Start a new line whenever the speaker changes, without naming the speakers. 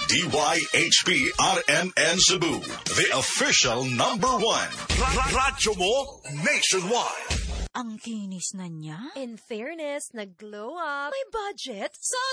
DYHP RMN Cebu, the official #1. Radyo mo nationwide.
Ang kinis na niya.
In fairness, nag-glow up.
May budget sa